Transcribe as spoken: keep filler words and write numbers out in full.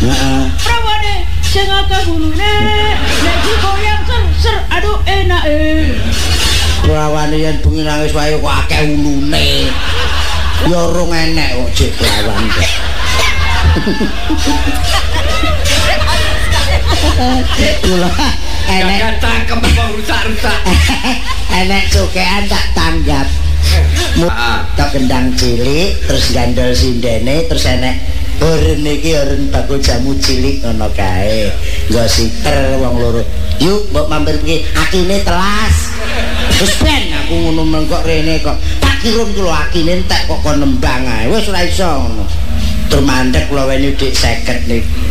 Heeh. Prawane sing akeh gulune nek digoyang ser-ser aduh enake. Prawane yen bengi nangis wae kok akeh ulune. Ya rung enek kok jek lawan. Kula enek cangkem kok rusak-rusak. Enek cokean tak tanggap. Tak gendang cilik terus gandol sindene terus enek Oren iki oren bakul jamu cilik ngono kae. Nggo siter wong loro. Yuk mbok mampir iki akine telas. Wis ben aku ngono mengkok rene kok. Tak kirun kula akine entek kok kon nembang ae. Wis ora iso ngono. Tur mandek kula weni dik seket nih.